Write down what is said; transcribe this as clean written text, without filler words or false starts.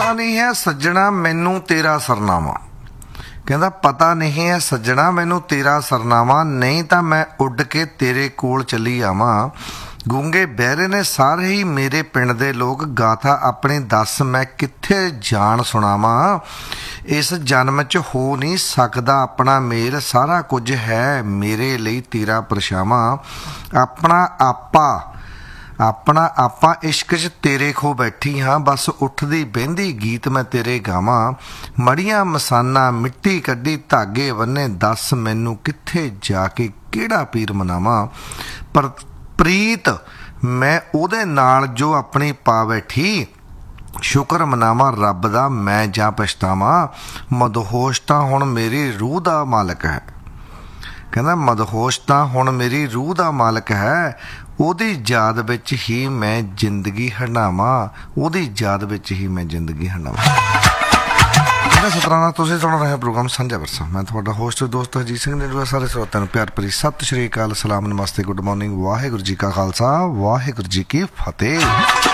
ਪਤਾ ਨਹੀਂ ਹੈ ਸੱਜਣਾ ਮੈਨੂੰ ਤੇਰਾ ਸਰਨਾਮਾ। ਕਹਿੰਦਾ ਪਤਾ ਨਹੀਂ ਹੈ ਸੱਜਣਾ ਮੈਨੂੰ ਤੇਰਾ ਸਰਨਾਮਾ, ਨਹੀਂ ਤਾਂ ਮੈਂ ਉੱਡ ਕੇ ਤੇਰੇ ਕੋਲ ਚੱਲੀ ਆਵਾਂ। ਗੂੰਗੇ ਬਹਿਰੇ ਨੇ ਸਾਰੇ ਹੀ ਮੇਰੇ ਪਿੰਡ ਦੇ ਲੋਕ ਗਾਥਾ ਆਪਣੀ ਦੱਸ ਮੈਂ ਕਿੱਥੇ ਜਾਣ ਸੁਣਾਵਾਂ। ਇਸ ਜਨਮ 'ਚ ਹੋ ਨਹੀਂ ਸਕਦਾ ਆਪਣਾ ਮੇਲ, ਸਾਰਾ ਕੁਝ ਹੈ ਮੇਰੇ ਲਈ ਤੇਰਾ ਪਰਛਾਵਾਂ। ਆਪਣਾ ਆਪਾ ਇਸ਼ਕ 'ਚ ਤੇਰੇ ਖੋ ਬੈਠੀ ਹਾਂ, ਬਸ ਉੱਠਦੀ ਬਹਿੰਦੀ ਗੀਤ ਮੈਂ ਤੇਰੇ ਗਾਵਾਂ। ਮੜੀਆਂ ਮਸਾਨਾ ਮਿੱਟੀ ਕੱਢੀ ਧਾਗੇ ਬੰਨੇ, ਦੱਸ ਮੈਨੂੰ ਕਿੱਥੇ ਜਾ ਕੇ ਕਿਹੜਾ ਪੀਰ ਮਨਾਵਾਂ। ਪਰ ਪ੍ਰੀਤ ਮੈਂ ਉਹਦੇ ਨਾਲ ਜੋ ਆਪਣੀ ਪਾ ਬੈਠੀ, ਸ਼ੁਕਰ ਮਨਾਵਾਂ ਰੱਬ ਦਾ ਮੈਂ ਜਾਂ ਪਛਤਾਵਾਂ। ਮਦਹੋਸ਼ ਤਾਂ ਹੁਣ ਮੇਰੀ ਰੂਹ ਦਾ ਮਾਲਕ ਹੈ। ਕਹਿੰਦਾ ਮਦਹੋਸ਼ ਤਾਂ ਹੁਣ ਮੇਰੀ ਰੂਹ ਦਾ ਮਾਲਕ ਹੈ, ਉਹਦੀ ਯਾਦ ਵਿੱਚ ਹੀ ਮੈਂ ਜ਼ਿੰਦਗੀ ਹੰਡਾਵਾਂ, ਉਹਦੀ ਯਾਦ ਵਿੱਚ ਹੀ ਮੈਂ ਜ਼ਿੰਦਗੀ ਹੰਡਾਵਾਂ। ਸਤਰਾਣਾ ਤੁਸੀਂ ਸੁਣ ਰਹੇ ਪ੍ਰੋਗਰਾਮ ਸਾਂਝਾ ਵਿਰਸਾ। ਮੈਂ ਤੁਹਾਡਾ ਹੋਸਟ ਦੋਸਤ ਹਰਜੀਤ ਸਿੰਘ ਨੇ। ਸਾਰੇ ਸਰੋਤਿਆਂ ਨੂੰ ਪਿਆਰ ਭਰੀ ਸਤਿ ਸ਼੍ਰੀ ਅਕਾਲ, ਸਲਾਮ, ਨਮਸਤੇ, ਗੁੱਡ ਮਾਰਨਿੰਗ, ਵਾਹਿਗੁਰੂ ਜੀ ਕਾ ਖਾਲਸਾ, ਵਾਹਿਗੁਰੂ ਜੀ ਕੀ ਫਤਿਹ।